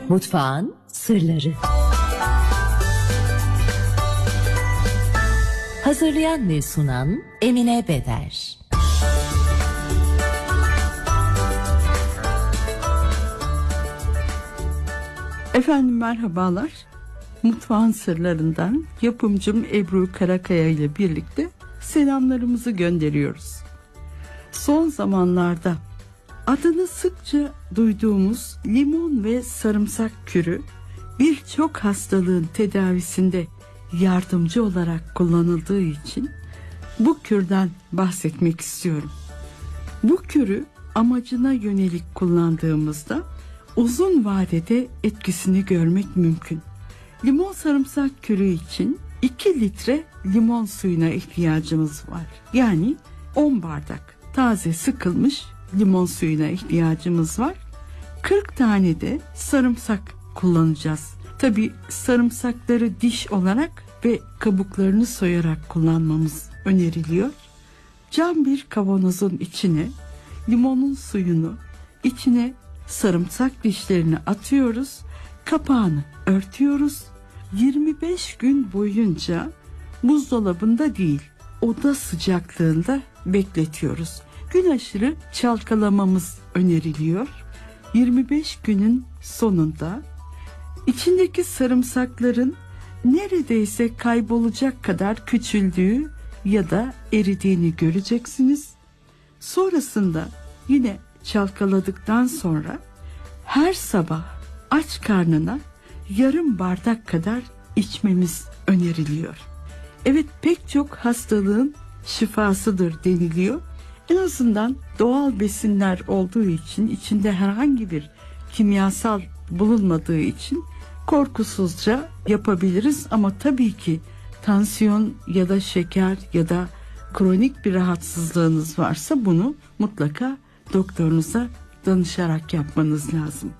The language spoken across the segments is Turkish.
Mutfağın sırları. Hazırlayan ve sunan Emine Beder. Efendim merhabalar. Mutfağın sırlarından yapımcım Ebru Karakaya ile birlikte selamlarımızı gönderiyoruz. Son zamanlarda adını sıkça duyduğumuz limon ve sarımsak kürü birçok hastalığın tedavisinde yardımcı olarak kullanıldığı için bu kürden bahsetmek istiyorum. Bu kürü amacına yönelik kullandığımızda uzun vadede etkisini görmek mümkün. Limon sarımsak kürü için 2 litre limon suyuna ihtiyacımız var. Yani 10 bardak taze sıkılmış limon suyuna ihtiyacımız var. 40 tane de sarımsak kullanacağız. Tabii sarımsakları diş olarak ve kabuklarını soyarak kullanmamız öneriliyor. Cam bir kavanozun içine limonun suyunu, içine sarımsak dişlerini atıyoruz. Kapağını örtüyoruz. 25 gün boyunca buzdolabında değil, oda sıcaklığında bekletiyoruz. Gün aşırı çalkalamamız öneriliyor. 25 günün sonunda içindeki sarımsakların neredeyse kaybolacak kadar küçüldüğü ya da eridiğini göreceksiniz. Sonrasında yine çalkaladıktan sonra her sabah aç karnına yarım bardak kadar içmemiz öneriliyor. Evet, pek çok hastalığın şifasıdır deniliyor. En azından doğal besinler olduğu için, içinde herhangi bir kimyasal bulunmadığı için korkusuzca yapabiliriz. Ama tabii ki tansiyon ya da şeker ya da kronik bir rahatsızlığınız varsa bunu mutlaka doktorunuza danışarak yapmanız lazım.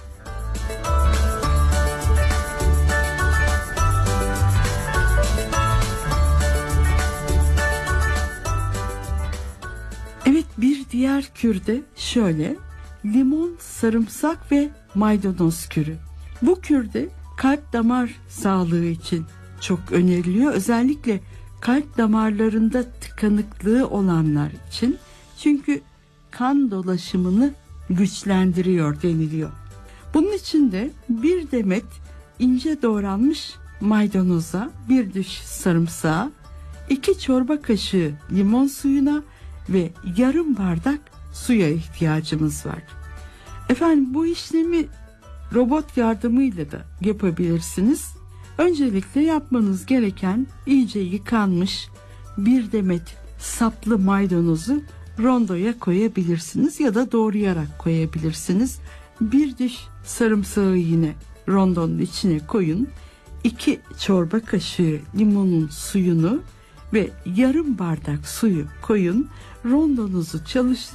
Evet, bir diğer kür de şöyle: limon, sarımsak ve maydanoz kürü. Bu kürde kalp damar sağlığı için çok öneriliyor. Özellikle kalp damarlarında tıkanıklığı olanlar için, çünkü kan dolaşımını güçlendiriyor deniliyor. Bunun için de bir demet ince doğranmış maydanoza, bir diş sarımsağa, 2 çorba kaşığı limon suyuna ve yarım bardak suya ihtiyacımız var. Efendim, bu işlemi robot yardımıyla da yapabilirsiniz. Öncelikle yapmanız gereken, iyice yıkanmış bir demet saplı maydanozu rondoya koyabilirsiniz ya da doğrayarak koyabilirsiniz. Bir diş sarımsağı yine rondonun içine koyun. 2 çorba kaşığı limonun suyunu ve yarım bardak suyu koyun. Rondonuzu çalıştırın.